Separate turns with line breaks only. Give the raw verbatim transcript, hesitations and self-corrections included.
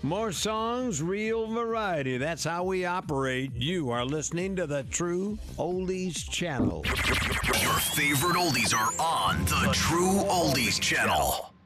More songs, real variety. That's how we operate. You are listening to the True Oldies Channel.
Your favorite oldies are on the True Oldies Channel.